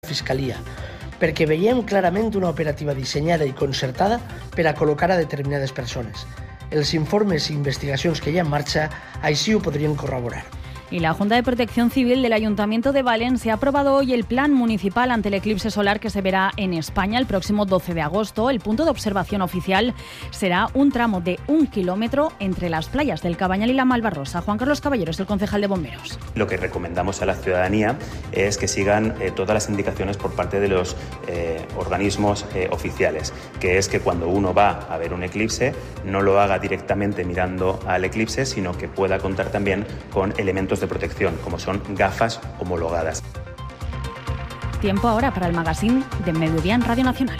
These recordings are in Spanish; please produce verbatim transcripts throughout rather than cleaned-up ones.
Fiscalia, perquè veiem clarament una operativa dissenyada i concertada per a col·locar a determinades persones. Els informes i investigacions que hi ha en marxa així ho podrien corroborar. Y la Junta de Protección Civil del Ayuntamiento de Valencia ha aprobado hoy el plan municipal ante el eclipse solar que se verá en España el próximo doce de agosto. El punto de observación oficial será un tramo de un kilómetro entre las playas del Cabañal y la Malvarrosa. Juan Carlos Caballero es el concejal de Bomberos. Lo que recomendamos a la ciudadanía es que sigan eh, todas las indicaciones por parte de los eh, organismos eh, oficiales, que es que cuando uno va a ver un eclipse no lo haga directamente mirando al eclipse, sino que pueda contar también con elementos de protección, como son gafas homologadas. Tiempo ahora para el magazine de Mediodía en Radio Nacional.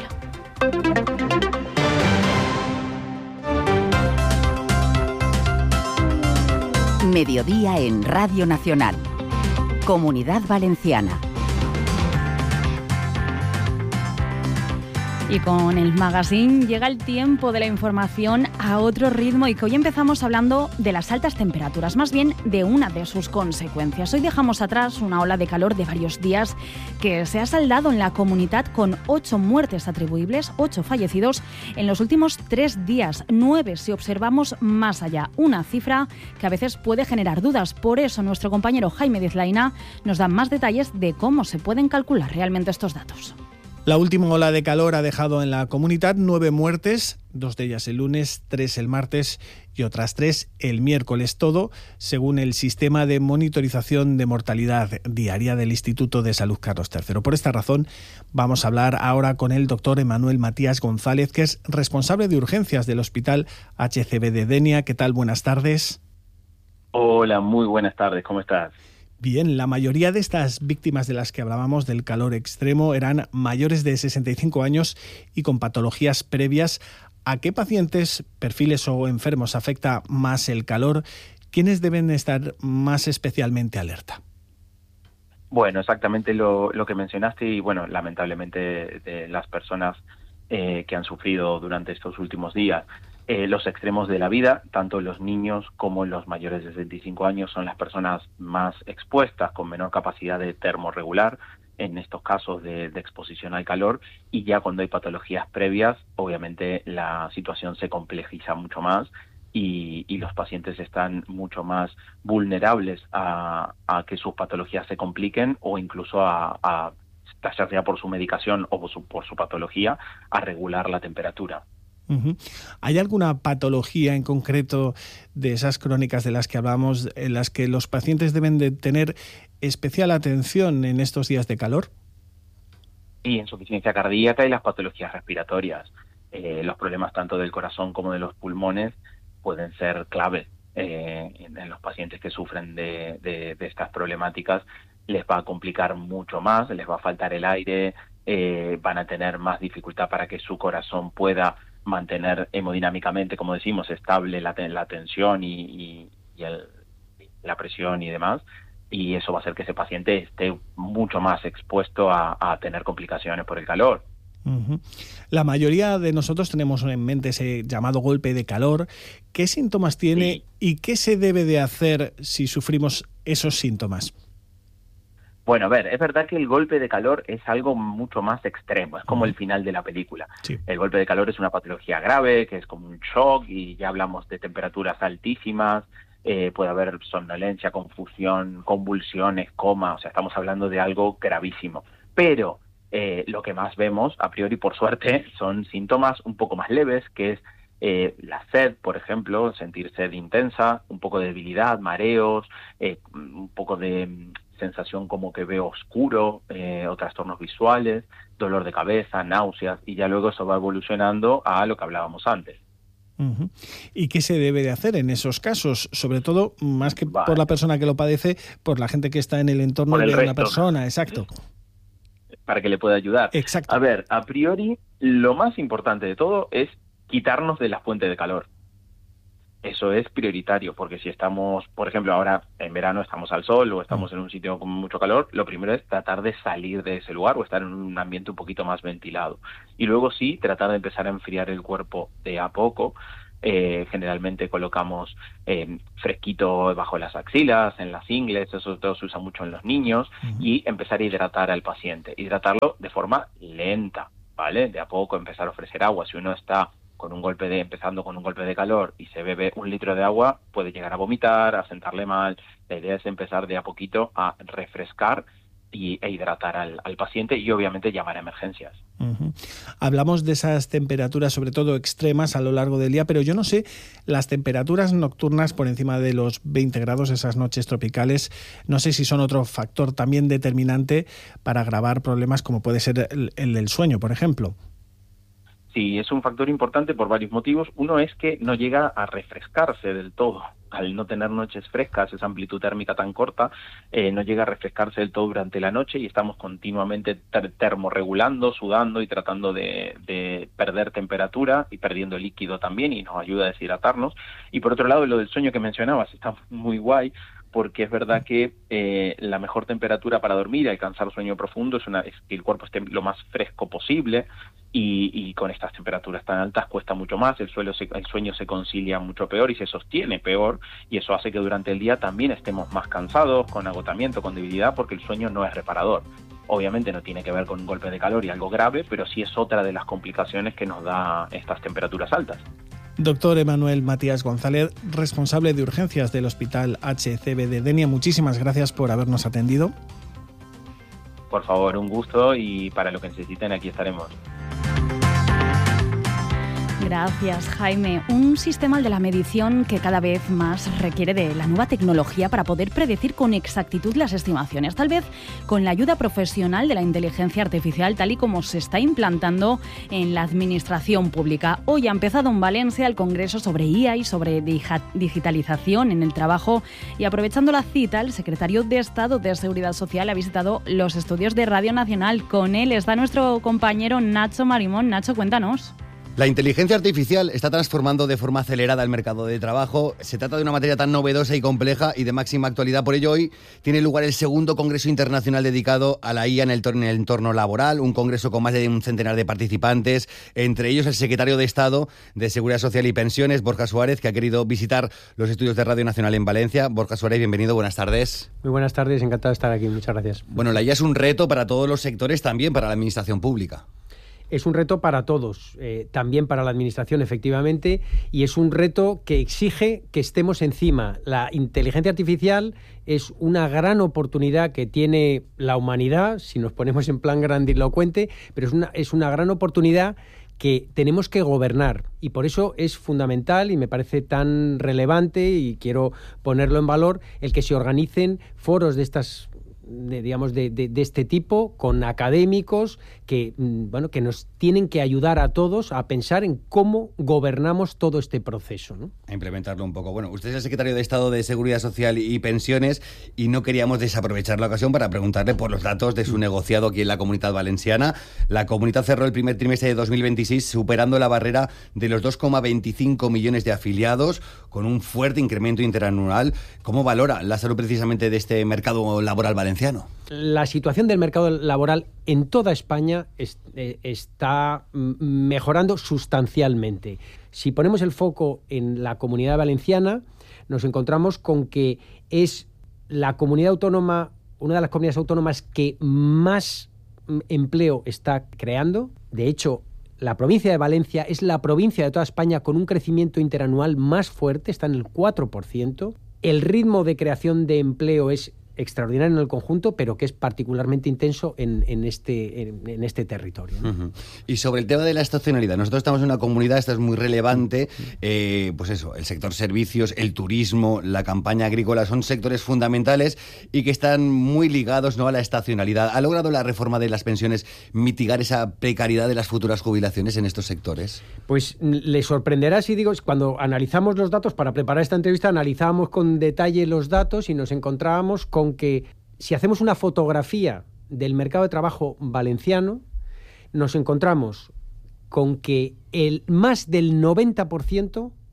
Mediodía en Radio Nacional. Comunidad Valenciana. Y con el magazine llega el tiempo de la información a otro ritmo y que hoy empezamos hablando de las altas temperaturas, más bien de una de sus consecuencias. Hoy dejamos atrás una ola de calor de varios días que se ha saldado en la comunidad con ocho muertes atribuibles, ocho fallecidos en los últimos tres días, nueve si observamos más allá, una cifra que a veces puede generar dudas. Por eso nuestro compañero Jaime Dizlaina nos da más detalles de cómo se pueden calcular realmente estos datos. La última ola de calor ha dejado en la comunidad nueve muertes, dos de ellas el lunes, tres el martes y otras tres el miércoles. Todo según el sistema de monitorización de mortalidad diaria del Instituto de Salud Carlos tercero. Por esta razón vamos a hablar ahora con el doctor Emanuel Matías González, que es responsable de urgencias del Hospital H C B de Denia. ¿Qué tal? Buenas tardes. Hola, muy buenas tardes. ¿Cómo estás? Bien, la mayoría de estas víctimas de las que hablábamos del calor extremo eran mayores de sesenta y cinco años y con patologías previas. ¿A qué pacientes, perfiles o enfermos afecta más el calor? ¿Quiénes deben estar más especialmente alerta? Bueno, exactamente lo, lo que mencionaste y bueno, lamentablemente de las personas eh, que han sufrido durante estos últimos días. Eh, los extremos de la vida, tanto los niños como los mayores de sesenta y cinco años son las personas más expuestas, con menor capacidad de termorregular en estos casos de, de exposición al calor, y ya cuando hay patologías previas, obviamente la situación se complejiza mucho más y, y los pacientes están mucho más vulnerables a, a que sus patologías se compliquen o incluso a, a ya sea por su medicación o por su, por su patología, a regular la temperatura. Uh-huh. ¿Hay alguna patología en concreto de esas crónicas de las que hablamos en las que los pacientes deben de tener especial atención en estos días de calor? Y insuficiencia cardíaca y las patologías respiratorias. Eh, los problemas tanto del corazón como de los pulmones pueden ser claves eh, en, en los pacientes que sufren de, de, de estas problemáticas. Les va a complicar mucho más, les va a faltar el aire, eh, van a tener más dificultad para que su corazón pueda mantener hemodinámicamente, como decimos, estable la, la tensión y, y, y el, la presión y demás, y eso va a hacer que ese paciente esté mucho más expuesto a, a tener complicaciones por el calor. Uh-huh. La mayoría de nosotros tenemos en mente ese llamado golpe de calor. ¿Qué síntomas tiene sí. y qué se debe de hacer si sufrimos esos síntomas? Bueno, a ver, es verdad que el golpe de calor es algo mucho más extremo, es como el final de la película. Sí. El golpe de calor es una patología grave, que es como un shock, y ya hablamos de temperaturas altísimas, eh, puede haber somnolencia, confusión, convulsiones, coma, o sea, estamos hablando de algo gravísimo. Pero eh, lo que más vemos, a priori por suerte, son síntomas un poco más leves, que es eh, la sed, por ejemplo, sentir sed intensa, un poco de debilidad, mareos, eh, un poco de sensación como que veo oscuro, eh, o trastornos visuales, dolor de cabeza, náuseas, y ya luego eso va evolucionando a lo que hablábamos antes. Uh-huh. ¿Y qué se debe de hacer en esos casos? Sobre todo, más que vale. por la persona que lo padece, por la gente que está en el entorno el de resto. Una persona, exacto. Para que le pueda ayudar. Exacto. A ver, a priori, lo más importante de todo es quitarnos de la fuente de calor. Eso es prioritario, porque si estamos, por ejemplo, ahora en verano estamos al sol o estamos en un sitio con mucho calor, lo primero es tratar de salir de ese lugar o estar en un ambiente un poquito más ventilado. Y luego sí, tratar de empezar a enfriar el cuerpo de a poco, Eh, generalmente colocamos eh, fresquito bajo las axilas, en las ingles, eso todo se usa mucho en los niños, uh-huh. y empezar a hidratar al paciente. Hidratarlo de forma lenta, ¿vale? De a poco empezar a ofrecer agua. Si uno está con un golpe de, empezando con un golpe de calor y se bebe un litro de agua, puede llegar a vomitar, a sentarle mal. La idea es empezar de a poquito a refrescar y, e hidratar al, al paciente y obviamente llamar a emergencias. Uh-huh. Hablamos de esas temperaturas, sobre todo extremas, a lo largo del día, pero yo no sé, las temperaturas nocturnas por encima de los veinte grados, esas noches tropicales, no sé si son otro factor también determinante para agravar problemas como puede ser el, el del sueño, por ejemplo. Sí, es un factor importante por varios motivos. Uno es que no llega a refrescarse del todo. Al no tener noches frescas, esa amplitud térmica tan corta, eh, no llega a refrescarse del todo durante la noche y estamos continuamente ter- termorregulando, sudando y tratando de, de perder temperatura y perdiendo líquido también, y nos ayuda a deshidratarnos. Y por otro lado, lo del sueño que mencionabas está muy guay, porque es verdad que eh, la mejor temperatura para dormir y alcanzar sueño profundo es, una, es que el cuerpo esté lo más fresco posible, y, y con estas temperaturas tan altas cuesta mucho más, el, suelo se, el sueño se concilia mucho peor y se sostiene peor, y eso hace que durante el día también estemos más cansados, con agotamiento, con debilidad, porque el sueño no es reparador. Obviamente no tiene que ver con un golpe de calor y algo grave, pero sí es otra de las complicaciones que nos da estas temperaturas altas. Doctor Emanuel Matías González, responsable de urgencias del Hospital H C B de Denia, muchísimas gracias por habernos atendido. Por favor, un gusto, y para lo que necesiten aquí estaremos. Gracias, Jaime. Un sistema de la medición que cada vez más requiere de la nueva tecnología para poder predecir con exactitud las estimaciones, tal vez con la ayuda profesional de la inteligencia artificial, tal y como se está implantando en la administración pública. Hoy ha empezado en Valencia el Congreso sobre I A y sobre digitalización en el trabajo, y aprovechando la cita, el secretario de Estado de Seguridad Social ha visitado los estudios de Radio Nacional. Con él está nuestro compañero Nacho Marimón. Nacho, cuéntanos. La inteligencia artificial está transformando de forma acelerada el mercado de trabajo. Se trata de una materia tan novedosa y compleja y de máxima actualidad. Por ello, hoy tiene lugar el segundo Congreso Internacional dedicado a la I A en el, en el entorno laboral, un congreso con más de un centenar de participantes, entre ellos el secretario de Estado de Seguridad Social y Pensiones, Borja Suárez, que ha querido visitar los estudios de Radio Nacional en Valencia. Borja Suárez, bienvenido, buenas tardes. Muy buenas tardes, encantado de estar aquí, muchas gracias. Bueno, la I A es un reto para todos los sectores, también para la administración pública. Es un reto para todos, eh, también para la administración, efectivamente, y es un reto que exige que estemos encima. La inteligencia artificial es una gran oportunidad que tiene la humanidad, si nos ponemos en plan grandilocuente, pero es una, es una gran oportunidad que tenemos que gobernar, y por eso es fundamental y me parece tan relevante, y quiero ponerlo en valor, el que se organicen foros de estas De, digamos de, de, de este tipo, con académicos que, bueno, que nos tienen que ayudar a todos a pensar en cómo gobernamos todo este proceso, ¿no? A implementarlo un poco. Bueno, usted es el secretario de Estado de Seguridad Social y Pensiones, y no queríamos desaprovechar la ocasión para preguntarle por los datos de su negociado aquí en la Comunitat Valenciana. La Comunitat cerró el primer trimestre de dos mil veintiséis superando la barrera de los dos coma veinticinco millones de afiliados, con un fuerte incremento interanual. ¿Cómo valora la salud precisamente de este mercado laboral valenciano? La situación del mercado laboral en toda España es, eh, está mejorando sustancialmente. Si ponemos el foco en la Comunidad Valenciana, nos encontramos con que es la comunidad autónoma, una de las comunidades autónomas que más empleo está creando. De hecho, la provincia de Valencia es la provincia de toda España con un crecimiento interanual más fuerte, está en el cuatro por ciento. El ritmo de creación de empleo es extraordinario en el conjunto, pero que es particularmente intenso en, en, este, en, en este territorio, ¿no? Uh-huh. Y sobre el tema de la estacionalidad, nosotros estamos en una comunidad, esta es muy relevante, eh, pues eso, el sector servicios, el turismo, la campaña agrícola, son sectores fundamentales y que están muy ligados, ¿no?, a la estacionalidad. ¿Ha logrado la reforma de las pensiones mitigar esa precariedad de las futuras jubilaciones en estos sectores? Pues le sorprenderá si digo, cuando analizamos los datos, para preparar esta entrevista, analizábamos con detalle los datos y nos encontrábamos con que si hacemos una fotografía del mercado de trabajo valenciano, nos encontramos con que el más del noventa por ciento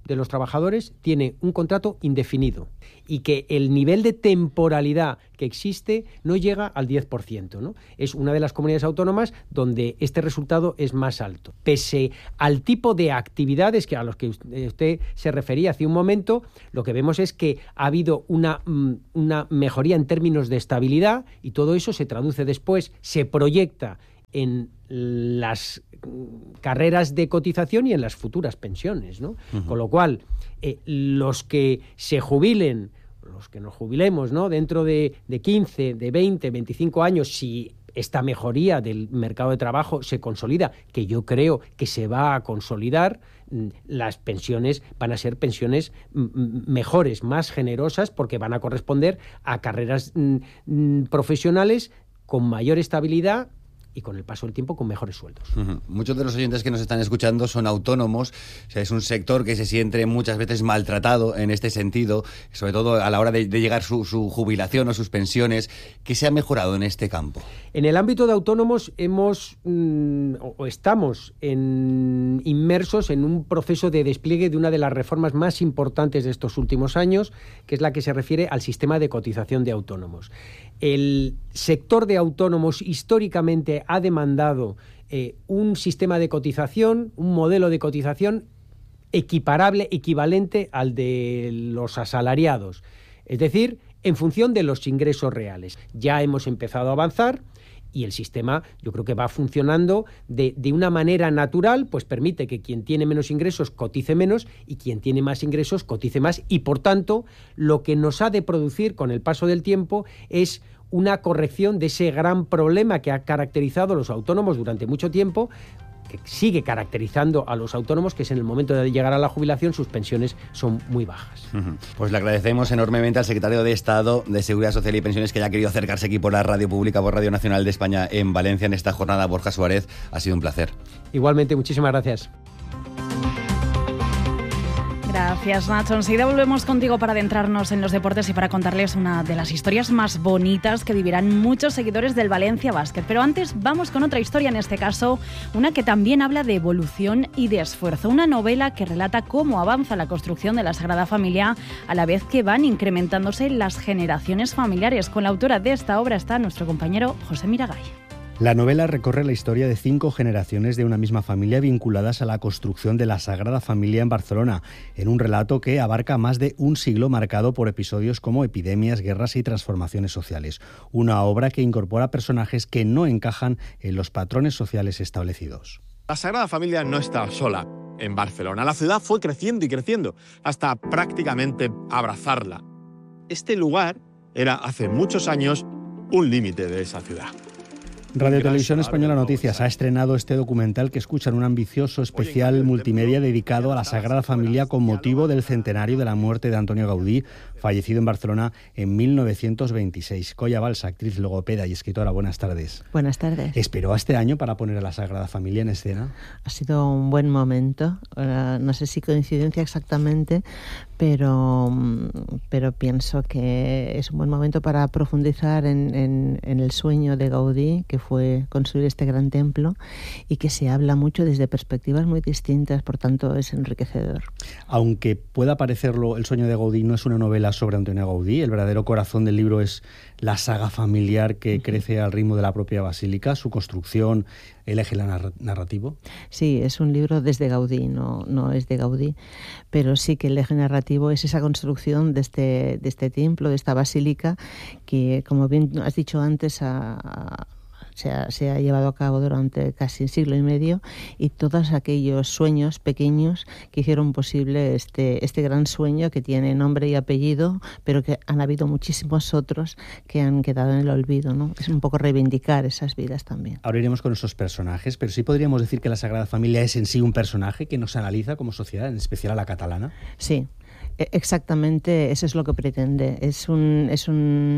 de los trabajadores tiene un contrato indefinido y que el nivel de temporalidad que existe no llega al diez por ciento, ¿no? Es una de las comunidades autónomas donde este resultado es más alto. Pese al tipo de actividades que a los que usted se refería hace un momento, lo que vemos es que ha habido una, una mejoría en términos de estabilidad y todo eso se traduce después, se proyecta en las carreras de cotización y en las futuras pensiones, ¿no? Uh-huh. Con lo cual, eh, los que se jubilen, los que nos jubilemos, ¿no?, dentro de, de quince, de veinte, veinticinco años, si esta mejoría del mercado de trabajo se consolida, que yo creo que se va a consolidar, las pensiones van a ser pensiones mejores, más generosas, porque van a corresponder a carreras mm, profesionales con mayor estabilidad y con el paso del tiempo con mejores sueldos. Uh-huh. Muchos de los oyentes que nos están escuchando son autónomos, o sea, es un sector que se siente muchas veces maltratado en este sentido, sobre todo a la hora de, de llegar su, su jubilación o sus pensiones. ¿Qué se ha mejorado en este campo? En el ámbito de autónomos hemos mmm, o estamos en, inmersos en un proceso de despliegue de una de las reformas más importantes de estos últimos años, que es la que se refiere al sistema de cotización de autónomos. El sector de autónomos históricamente ha demandado eh, un sistema de cotización, un modelo de cotización equiparable, equivalente al de los asalariados. Es decir, en función de los ingresos reales. Ya hemos empezado a avanzar y el sistema yo creo que va funcionando de, de una manera natural, pues permite que quien tiene menos ingresos cotice menos y quien tiene más ingresos cotice más, y por tanto lo que nos ha de producir con el paso del tiempo es una corrección de ese gran problema que ha caracterizado a los autónomos durante mucho tiempo, que sigue caracterizando a los autónomos, que es en el momento de llegar a la jubilación sus pensiones son muy bajas. Uh-huh. Pues le agradecemos enormemente al secretario de Estado de Seguridad Social y Pensiones que haya querido acercarse aquí por la radio pública, por Radio Nacional de España en Valencia en esta jornada. Borja Suárez, ha sido un placer. Igualmente, muchísimas gracias. Gracias, Nacho. Enseguida volvemos contigo para adentrarnos en los deportes y para contarles una de las historias más bonitas que vivirán muchos seguidores del Valencia Basket. Pero antes vamos con otra historia, en este caso una que también habla de evolución y de esfuerzo. Una novela que relata cómo avanza la construcción de la Sagrada Familia a la vez que van incrementándose las generaciones familiares. Con la autora de esta obra está nuestro compañero José Miragay. La novela recorre la historia de cinco generaciones de una misma familia vinculadas a la construcción de la Sagrada Familia en Barcelona, en un relato que abarca más de un siglo marcado por episodios como epidemias, guerras y transformaciones sociales. Una obra que incorpora personajes que no encajan en los patrones sociales establecidos. La Sagrada Familia no está sola en Barcelona. La ciudad fue creciendo y creciendo hasta prácticamente abrazarla. Este lugar era hace muchos años un límite de esa ciudad. Radio Televisión Española Noticias ha estrenado este documental que escuchan un ambicioso especial multimedia dedicado a la Sagrada Familia con motivo del centenario de la muerte de Antonio Gaudí, fallecido en Barcelona en mil novecientos veintiséis. Colla Balsa, actriz, logopeda y escritora, buenas tardes. Buenas tardes. ¿Esperó a este año para poner a la Sagrada Familia en escena? Ha sido un buen momento, uh, no sé si coincidencia exactamente, pero, pero pienso que es un buen momento para profundizar en, en, en el sueño de Gaudí, que fue construir este gran templo, y que se habla mucho desde perspectivas muy distintas, por tanto es enriquecedor. Aunque pueda parecerlo, El sueño de Gaudí no es una novela sobre Antonio Gaudí. El verdadero corazón del libro es la saga familiar que crece al ritmo de la propia basílica, su construcción, el eje narrativo. Sí, es un libro desde Gaudí, no, no es de Gaudí, pero sí que el eje narrativo es esa construcción de este, de este templo, de esta basílica, que, como bien has dicho antes, a, a Se ha, se ha llevado a cabo durante casi un siglo y medio, y todos aquellos sueños pequeños que hicieron posible este, este gran sueño que tiene nombre y apellido, pero que han habido muchísimos otros que han quedado en el olvido, ¿no? Es un poco reivindicar esas vidas también. Ahora iremos con esos personajes, pero sí podríamos decir que la Sagrada Familia es en sí un personaje que nos analiza como sociedad, en especial a la catalana. Sí, exactamente, eso es lo que pretende. Es un... Es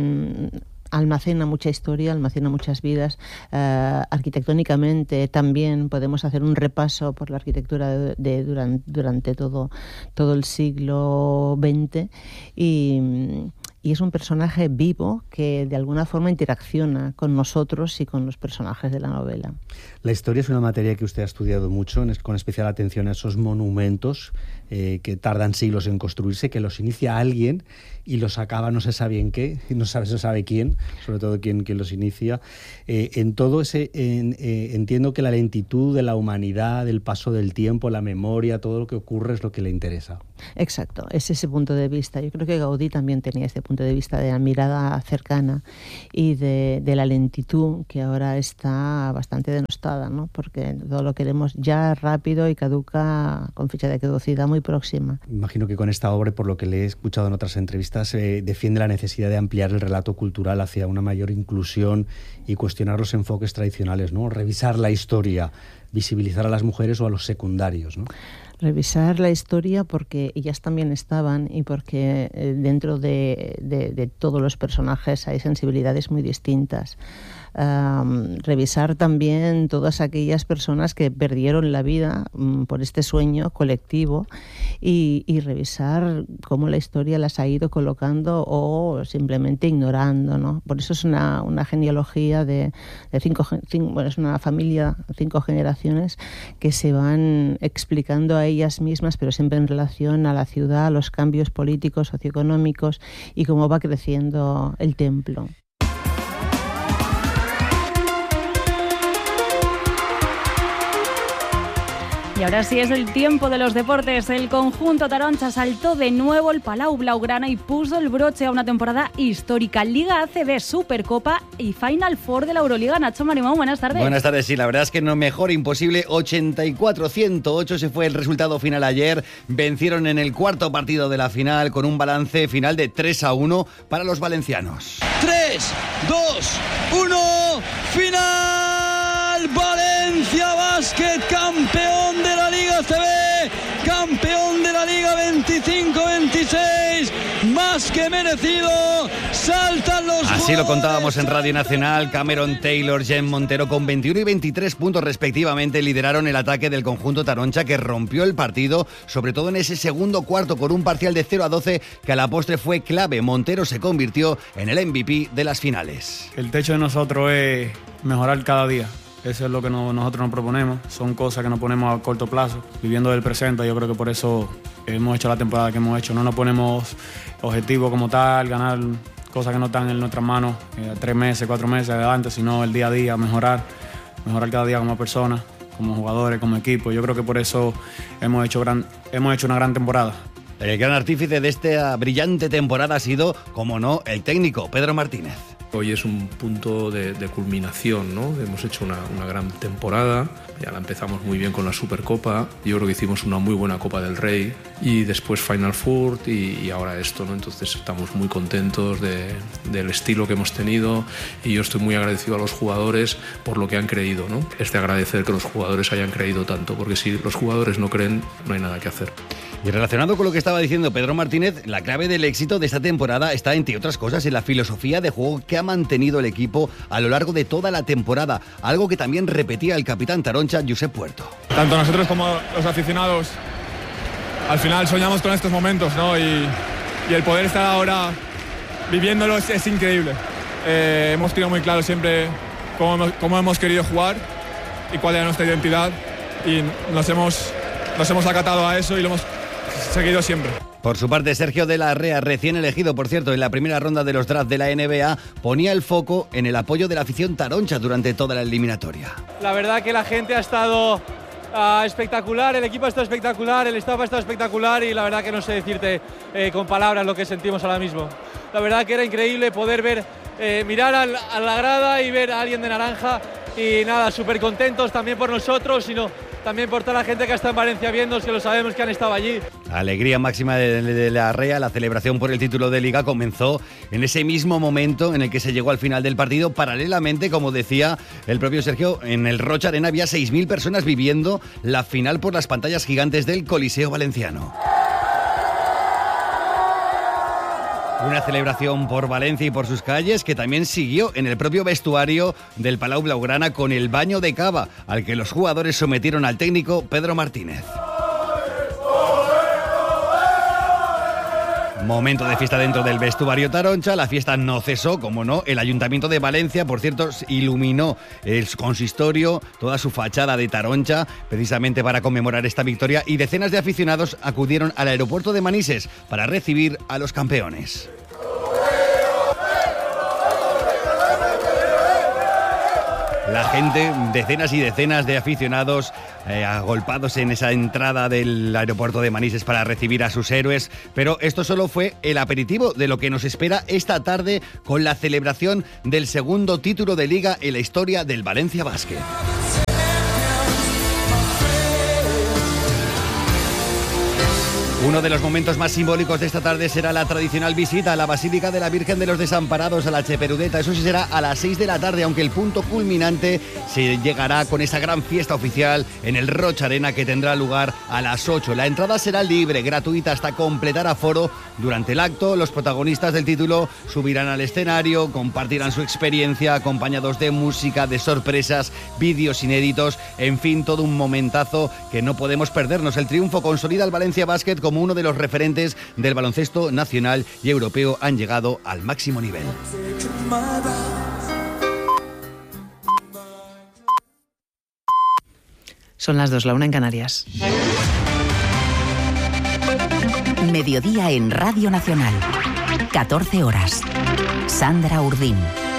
un almacena mucha historia, almacena muchas vidas. Uh, arquitectónicamente también podemos hacer un repaso por la arquitectura de, de durante, durante todo, todo el siglo veinte, y, y es un personaje vivo que de alguna forma interacciona con nosotros y con los personajes de la novela. La historia es una materia que usted ha estudiado mucho, con especial atención a esos monumentos eh, que tardan siglos en construirse, que los inicia alguien y los acaba no se sabe en qué, no sabe, no sabe quién, sobre todo quién, quién los inicia. Eh, en todo ese, en, eh, entiendo que la lentitud de la humanidad, el paso del tiempo, la memoria, todo lo que ocurre es lo que le interesa. Exacto, es ese punto de vista. Yo creo que Gaudí también tenía este punto de vista de la mirada cercana y de, de la lentitud que ahora está bastante denostada, ¿no? Porque todo lo queremos ya rápido y caduca con fecha de caducidad muy próxima. Imagino que con esta obra, por lo que le he escuchado en otras entrevistas, eh, defiende la necesidad de ampliar el relato cultural hacia una mayor inclusión y cuestionar los enfoques tradicionales, ¿no? Revisar la historia, visibilizar a las mujeres o a los secundarios, ¿no? Revisar la historia porque ellas también estaban y porque eh, dentro de, de, de todos los personajes hay sensibilidades muy distintas. Um, revisar también todas aquellas personas que perdieron la vida um, por este sueño colectivo y, y revisar cómo la historia las ha ido colocando o simplemente ignorando, ¿no? Por eso es una, una genealogía de, de cinco, cinco, bueno, es una familia, cinco generaciones que se van explicando a ellas mismas, pero siempre en relación a la ciudad, a los cambios políticos, socioeconómicos y cómo va creciendo el templo. Y ahora sí es el tiempo de los deportes. El conjunto taroncha saltó de nuevo el Palau Blaugrana y puso el broche a una temporada histórica. Liga A C B, Supercopa y Final Four de la Euroliga. Nacho Marimón, buenas tardes. Buenas tardes, sí, la verdad es que no mejor imposible. ochenta y cuatro a ciento ocho se fue el resultado final ayer. Vencieron en el cuarto partido de la final con un balance final de tres a uno para los valencianos. tres, dos, uno, final. Valencia Basket, campeón de la Liga A C B, campeón de la Liga veinticinco veintiséis, más que merecido, saltan los Así jugadores. Lo contábamos en Radio Nacional. Cameron Taylor, Jen Montero con veintiuno y veintitrés puntos respectivamente lideraron el ataque del conjunto taroncha, que rompió el partido, sobre todo en ese segundo cuarto con un parcial de cero a doce que a la postre fue clave. Montero se convirtió en el M V P de las finales. El techo de nosotros es mejorar cada día. Eso es lo que no, nosotros nos proponemos. Son cosas que nos ponemos a corto plazo, viviendo del presente. Yo creo que por eso hemos hecho la temporada que hemos hecho. No nos ponemos objetivos como tal, ganar cosas que no están en nuestras manos, eh, tres meses, cuatro meses adelante, sino el día a día, mejorar, mejorar cada día como personas, como jugadores, como equipo. Yo creo que por eso hemos hecho, gran, hemos hecho una gran temporada. El gran artífice de esta brillante temporada ha sido, como no, el técnico Pedro Martínez. Hoy es un punto de, de culminación, ¿no? Hemos hecho una, una gran temporada, ya la empezamos muy bien con la Supercopa, yo creo que hicimos una muy buena Copa del Rey y después Final Four y, y ahora esto, ¿no? Entonces estamos muy contentos de, del estilo que hemos tenido y yo estoy muy agradecido a los jugadores por lo que han creído, ¿no? Es de agradecer que los jugadores hayan creído tanto, porque si los jugadores no creen, no hay nada que hacer. Y relacionado con lo que estaba diciendo Pedro Martínez, la clave del éxito de esta temporada está, entre otras cosas, en la filosofía de juego que ha mantenido el equipo a lo largo de toda la temporada, algo que también repetía el capitán taroncha, Josep Puerto. Tanto nosotros como los aficionados, al final soñamos con estos momentos, ¿no? Y, y el poder estar ahora viviéndolos es increíble. Eh, hemos tenido muy claro siempre cómo hemos, cómo hemos querido jugar y cuál era nuestra identidad y nos hemos, nos hemos acatado a eso y lo hemos seguido siempre. Por su parte, Sergio de la Rea, recién elegido, por cierto, en la primera ronda de los drafts de la N B A, ponía el foco en el apoyo de la afición taroncha durante toda la eliminatoria. La verdad que la gente ha estado uh, espectacular, el equipo ha estado espectacular, el staff ha estado espectacular y la verdad que no sé decirte eh, con palabras lo que sentimos ahora mismo. La verdad que era increíble poder ver, eh, mirar al, a la grada y ver a alguien de naranja y nada, súper contentos también por nosotros, sino también por toda la gente que está en Valencia viendo, que lo sabemos que han estado allí. Alegría máxima de, de la Rea. La celebración por el título de Liga comenzó en ese mismo momento en el que se llegó al final del partido. Paralelamente, como decía el propio Sergio, en el Rocha Arena había seis mil personas viviendo la final por las pantallas gigantes del Coliseo Valenciano. Una celebración por Valencia y por sus calles que también siguió en el propio vestuario del Palau Blaugrana con el baño de cava al que los jugadores sometieron al técnico Pedro Martínez. Momento de fiesta dentro del vestuario Taroncha. La fiesta no cesó, como no. El Ayuntamiento de Valencia, por cierto, iluminó el consistorio, toda su fachada de Taroncha, precisamente para conmemorar esta victoria, y decenas de aficionados acudieron al aeropuerto de Manises para recibir a los campeones. La gente, decenas y decenas de aficionados eh, agolpados en esa entrada del aeropuerto de Manises para recibir a sus héroes. Pero esto solo fue el aperitivo de lo que nos espera esta tarde con la celebración del segundo título de Liga en la historia del Valencia Basket. Uno de los momentos más simbólicos de esta tarde será la tradicional visita a la Basílica de la Virgen de los Desamparados, a la Cheperudeta. Eso sí será a las seis de la tarde, aunque el punto culminante se llegará con esa gran fiesta oficial en el Rocha Arena, que tendrá lugar a las ocho. La entrada será libre, gratuita, hasta completar aforo. Durante el acto, los protagonistas del título subirán al escenario, compartirán su experiencia, acompañados de música, de sorpresas, vídeos inéditos, en fin, todo un momentazo que no podemos perdernos. El triunfo consolida al Valencia Basket como uno de los referentes del baloncesto nacional y europeo. Han llegado al máximo nivel. Son las dos, la una en Canarias. Mediodía en Radio Nacional. catorce horas. Sandra Urdín.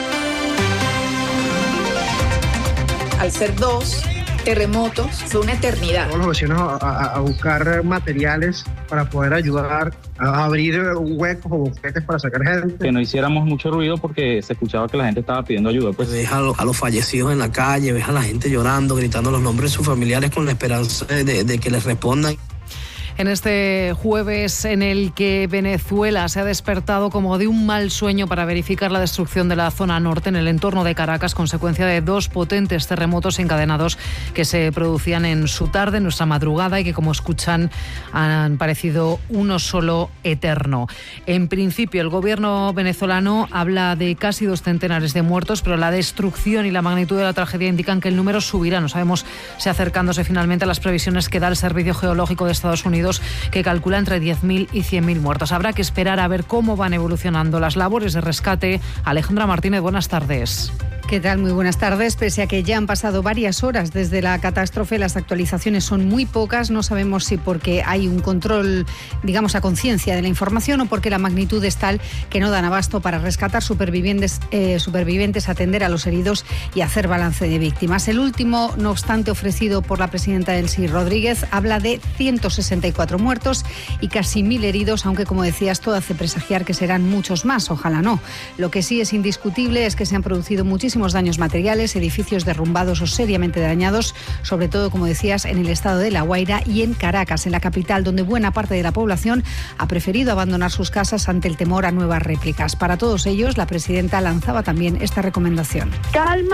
Al ser dos terremotos, fue una eternidad. Todos los vecinos a, a, a buscar materiales para poder ayudar a abrir huecos o bufetes para sacar gente. Que no hiciéramos mucho ruido porque se escuchaba que la gente estaba pidiendo ayuda. Pues ves a, lo, a los fallecidos en la calle, ves a la gente llorando, gritando los nombres de sus familiares con la esperanza de, de que les respondan. En este jueves en el que Venezuela se ha despertado como de un mal sueño para verificar la destrucción de la zona norte en el entorno de Caracas, consecuencia de dos potentes terremotos encadenados que se producían en su tarde, en nuestra madrugada, y que, como escuchan, han parecido uno solo eterno. En principio, el gobierno venezolano habla de casi dos centenares de muertos, pero la destrucción y la magnitud de la tragedia indican que el número subirá. No sabemos si acercándose finalmente a las previsiones que da el Servicio Geológico de Estados Unidos, que calcula entre diez mil y cien mil muertos. Habrá que esperar a ver cómo van evolucionando las labores de rescate. Alejandra Martínez, buenas tardes. ¿Qué tal? Muy buenas tardes. Pese a que ya han pasado varias horas desde la catástrofe, las actualizaciones son muy pocas. No sabemos si porque hay un control, digamos, a conciencia de la información, o porque la magnitud es tal que no dan abasto para rescatar supervivientes, eh, supervivientes, atender a los heridos y hacer balance de víctimas. El último, no obstante, ofrecido por la presidenta Delcy Rodríguez, habla de ciento sesenta y cuatro muertos y casi mil heridos, aunque, como decías, todo hace presagiar que serán muchos más. Ojalá no. Lo que sí es indiscutible es que se han producido muchísimos daños materiales, edificios derrumbados o seriamente dañados, sobre todo, como decías, en el estado de La Guaira y en Caracas, en la capital, donde buena parte de la población ha preferido abandonar sus casas ante el temor a nuevas réplicas. Para todos ellos, la presidenta lanzaba también esta recomendación. Calma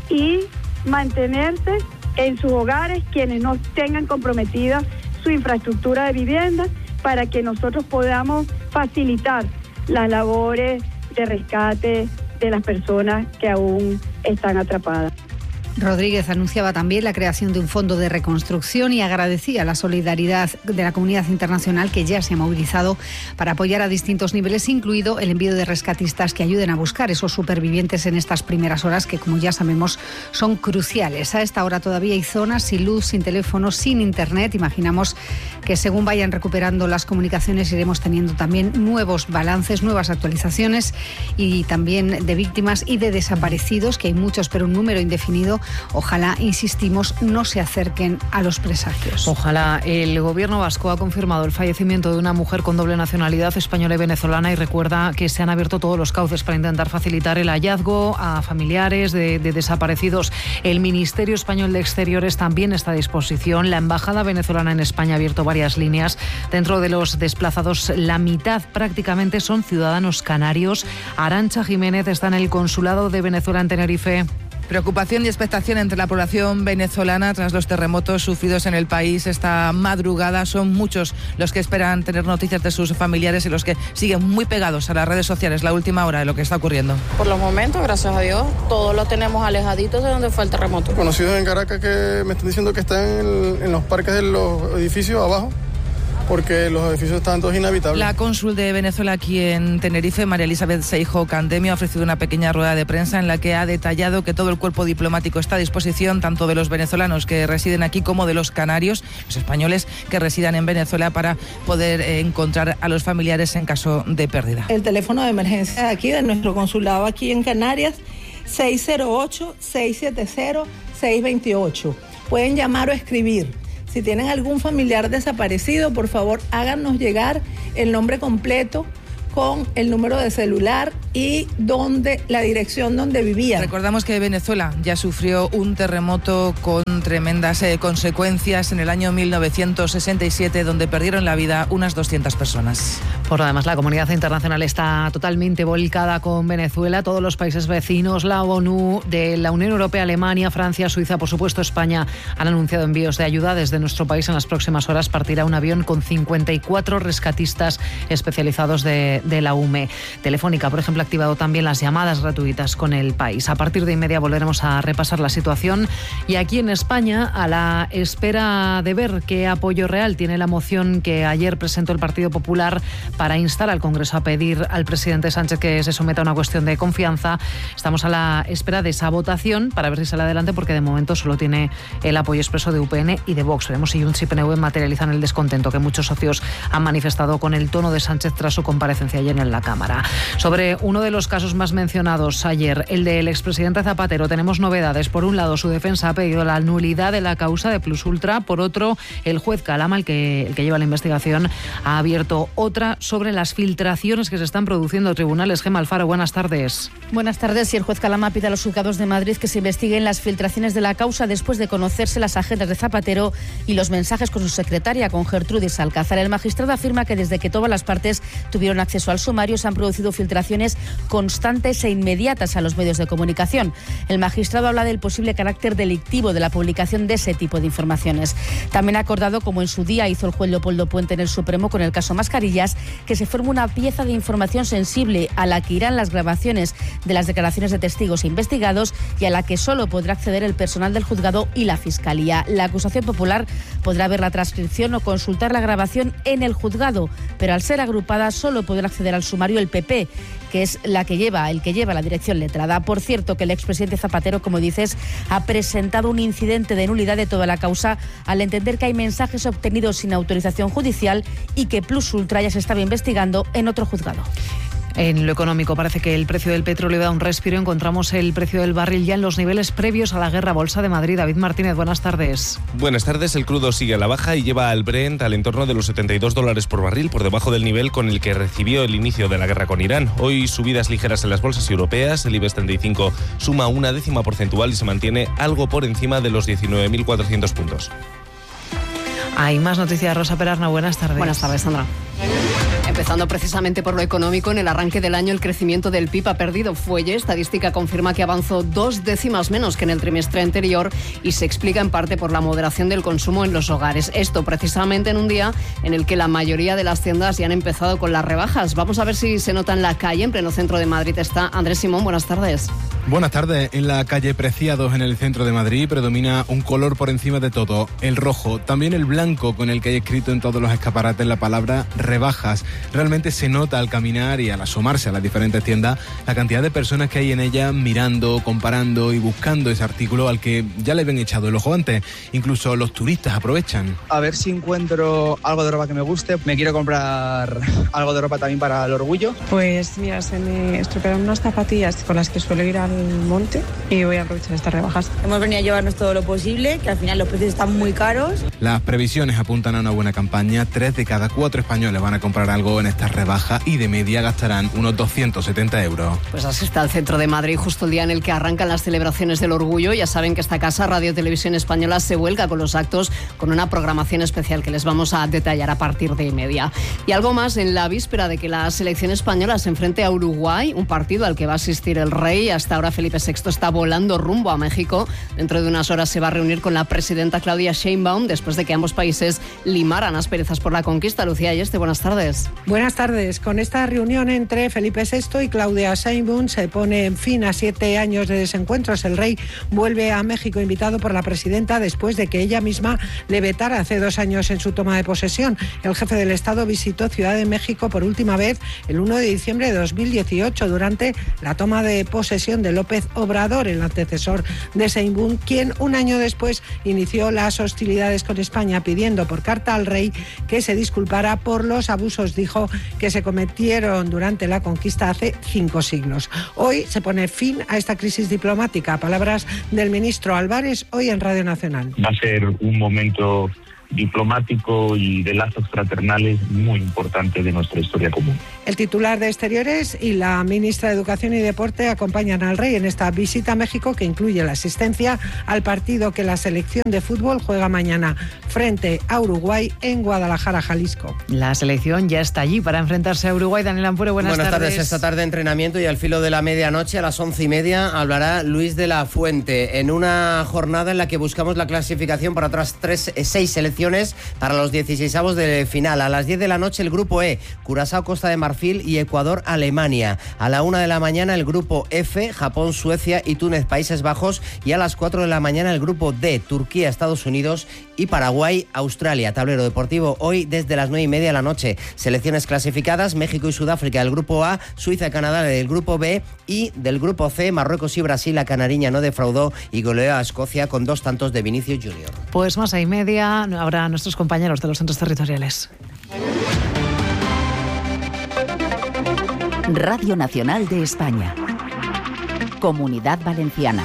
y mantenerse en sus hogares quienes no tengan comprometida su infraestructura de vivienda, para que nosotros podamos facilitar las labores de rescate de las personas que aún están atrapadas. Rodríguez anunciaba también la creación de un fondo de reconstrucción y agradecía la solidaridad de la comunidad internacional, que ya se ha movilizado para apoyar a distintos niveles, incluido el envío de rescatistas que ayuden a buscar esos supervivientes en estas primeras horas, que, como ya sabemos, son cruciales. A esta hora todavía hay zonas sin luz, sin teléfono, sin internet. Imaginamos que según vayan recuperando las comunicaciones iremos teniendo también nuevos balances, nuevas actualizaciones, y también de víctimas y de desaparecidos, que hay muchos, pero un número indefinido. Ojalá, insistimos, no se acerquen a los presagios. Ojalá. El gobierno vasco ha confirmado el fallecimiento de una mujer con doble nacionalidad, española y venezolana, y recuerda que se han abierto todos los cauces para intentar facilitar el hallazgo a familiares de, de desaparecidos. El Ministerio Español de Exteriores también está a disposición. La Embajada venezolana en España ha abierto varias líneas. Dentro de los desplazados, la mitad prácticamente son ciudadanos canarios. Arantxa Jiménez está en el Consulado de Venezuela en Tenerife. Preocupación y expectación entre la población venezolana tras los terremotos sufridos en el país esta madrugada. Son muchos los que esperan tener noticias de sus familiares y los que siguen muy pegados a las redes sociales la última hora de lo que está ocurriendo. Por los momentos, gracias a Dios, todos lo tenemos alejaditos de donde fue el terremoto. Conocidos en Caracas que me están diciendo que están en, en los parques de los edificios abajo, porque los edificios están todos inhabitables. La cónsul de Venezuela aquí en Tenerife, María Elizabeth Seijo Candemio, ha ofrecido una pequeña rueda de prensa en la que ha detallado que todo el cuerpo diplomático está a disposición tanto de los venezolanos que residen aquí como de los canarios, los españoles que residan en Venezuela, para poder eh, encontrar a los familiares en caso de pérdida. El teléfono de emergencia de aquí, de nuestro consulado aquí en Canarias, seis cero ocho, seis siete cero, seis dos ocho. Pueden llamar o escribir. Si tienen algún familiar desaparecido, por favor, háganos llegar el nombre completo con el número de celular y donde, la dirección donde vivía. Recordamos que Venezuela ya sufrió un terremoto con tremendas eh, consecuencias en el año mil novecientos sesenta y siete, donde perdieron la vida unas doscientas personas. Por lo demás, la comunidad internacional está totalmente volcada con Venezuela. Todos los países vecinos, la ONU, de la Unión Europea, Alemania, Francia, Suiza, por supuesto España, han anunciado envíos de ayuda. Desde nuestro país en las próximas horas partirá un avión con cincuenta y cuatro rescatistas especializados de, de la U M E. Telefónica, por ejemplo, ha activado también las llamadas gratuitas con el país. A partir de inmedia volveremos a repasar la situación. Y aquí en España, a la espera de ver qué apoyo real tiene la moción que ayer presentó el Partido Popular para instar al Congreso a pedir al presidente Sánchez que se someta a una cuestión de confianza, estamos a la espera de esa votación para ver si sale adelante, porque de momento solo tiene el apoyo expreso de U P N y de Vox. Veremos si Junts y P N V materializan el descontento que muchos socios han manifestado con el tono de Sánchez tras su comparecencia ayer en la Cámara. Sobre uno de los casos más mencionados ayer, el del expresidente Zapatero, tenemos novedades. Por un lado, su defensa ha pedido la nulidad de la causa de Plus Ultra. Por otro, el juez Calama, el que, el que lleva la investigación, ha abierto otra sobre las filtraciones que se están produciendo en tribunales. Gemma Alfaro, buenas tardes. Buenas tardes. Y el juez Calama pide a los juzgados de Madrid que se investiguen las filtraciones de la causa después de conocerse las agendas de Zapatero y los mensajes con su secretaria, con Gertrudis Alcázar. El magistrado afirma que desde que todas las partes tuvieron acceso al sumario se han producido filtraciones constantes e inmediatas a los medios de comunicación. El magistrado habla del posible carácter delictivo de la publicación de ese tipo de informaciones. También ha acordado, como en su día hizo el juez Leopoldo Puente en el Supremo con el caso Mascarillas, que se forme una pieza de información sensible a la que irán las grabaciones de las declaraciones de testigos e investigados y a la que solo podrá acceder el personal del juzgado y la Fiscalía. La acusación popular podrá ver la transcripción o consultar la grabación en el juzgado, pero al ser agrupada solo podrá acceder al sumario el P P, que es la que lleva, el que lleva la dirección letrada. Por cierto, que el expresidente Zapatero, como dices, ha presentado un incidente de nulidad de toda la causa al entender que hay mensajes obtenidos sin autorización judicial y que Plus Ultra ya se estaba investigando en otro juzgado. En lo económico, parece que el precio del petróleo da un respiro. Encontramos el precio del barril ya en los niveles previos a la guerra. Bolsa de Madrid. David Martínez, buenas tardes. Buenas tardes. El crudo sigue a la baja y lleva al Brent al entorno de los setenta y dos dólares por barril, por debajo del nivel con el que recibió el inicio de la guerra con Irán. Hoy subidas ligeras en las bolsas europeas. El IBEX treinta y cinco suma una décima porcentual y se mantiene algo por encima de los diecinueve mil cuatrocientos puntos. Hay más noticias. Rosa Perarna, buenas tardes. Buenas tardes, Sandra. Empezando precisamente por lo económico, en el arranque del año el crecimiento del P I B ha perdido fuelle. Estadística confirma que avanzó dos décimas menos que en el trimestre anterior y se explica en parte por la moderación del consumo en los hogares. Esto precisamente en un día en el que la mayoría de las tiendas ya han empezado con las rebajas. Vamos a ver si se nota en la calle. En pleno centro de Madrid está Andrés Simón. Buenas tardes. Buenas tardes. En la calle Preciados, en el centro de Madrid, predomina un color por encima de todo, el rojo. También el blanco, con el que hay escrito en todos los escaparates la palabra rebajas. Realmente se nota al caminar y al asomarse a las diferentes tiendas la cantidad de personas que hay en ellas mirando, comparando y buscando ese artículo al que ya le habían echado el ojo antes. Incluso los turistas aprovechan. A ver si encuentro algo de ropa que me guste. Me quiero comprar algo de ropa también para el orgullo. Pues mira, se me estropearon unas zapatillas con las que suelo ir al monte y voy a aprovechar estas rebajas. Hemos venido a llevarnos todo lo posible, que al final los precios están muy caros. Las previsiones apuntan a una buena campaña. Tres de cada cuatro españoles van a comprar algo en estas rebajas y de media gastarán unos doscientos setenta euros. Pues así está el centro de Madrid, justo el día en el que arrancan las celebraciones del orgullo. Ya saben que esta casa, Radio Televisión Española, se vuelca con los actos, con una programación especial que les vamos a detallar a partir de media. Y algo más, en la víspera de que la selección española se enfrente a Uruguay, un partido al que va a asistir el Rey. Hasta ahora ahora Felipe sexto está volando rumbo a México. Dentro de unas horas se va a reunir con la presidenta Claudia Sheinbaum después de que ambos países limaran asperezas por la conquista. Lucía Ayeste, buenas tardes. Buenas tardes. Con esta reunión entre Felipe sexto y Claudia Sheinbaum se pone en fin a siete años de desencuentros. El rey vuelve a México invitado por la presidenta después de que ella misma le vetara hace dos años en su toma de posesión. El jefe del Estado visitó Ciudad de México por última vez el uno de diciembre de dos mil dieciocho durante la toma de posesión de López Obrador, el antecesor de Sheinbaum, quien un año después inició las hostilidades con España pidiendo por carta al rey que se disculpara por los abusos, dijo, que se cometieron durante la conquista hace cinco siglos. Hoy se pone fin a esta crisis diplomática. Palabras del ministro Álvarez hoy en Radio Nacional. Va a ser un momento diplomático y de lazos fraternales muy importante de nuestra historia común. El titular de Exteriores y la ministra de Educación y Deporte acompañan al rey en esta visita a México, que incluye la asistencia al partido que la selección de fútbol juega mañana frente a Uruguay en Guadalajara, Jalisco. La selección ya está allí para enfrentarse a Uruguay. Daniel Ampuero, buenas, buenas tardes. tardes. Esta tarde entrenamiento y al filo de la medianoche a las once y media hablará Luis de la Fuente en una jornada en la que buscamos la clasificación para otras tres, seis selecciones para los dieciseisavos de final. A las diez de la noche el grupo E, Curazao, Costa de Marfil y Ecuador, Alemania. A la una de la mañana el grupo F, Japón, Suecia y Túnez, Países Bajos. Y a las cuatro de la mañana el grupo D, Turquía, Estados Unidos y Paraguay, Australia. Tablero deportivo hoy desde las nueve y media de la noche. Selecciones clasificadas: México y Sudáfrica del grupo A, Suiza y Canadá del grupo B, y del grupo C, Marruecos y Brasil. La canariña no defraudó y goleó a Escocia con dos tantos de Vinicius Junior. Pues más a y media habrá nuestros compañeros de los centros territoriales. Radio Nacional de España. Comunidad Valenciana.